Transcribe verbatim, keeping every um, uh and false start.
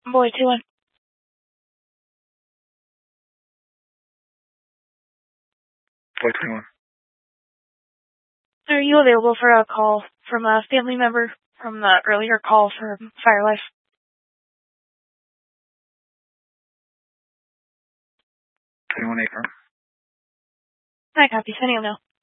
Boy, two one. Boy, twenty-one. Are you available for a call from a family member from the earlier call for Fire Life? twenty-one acre. I copy. Sending him now.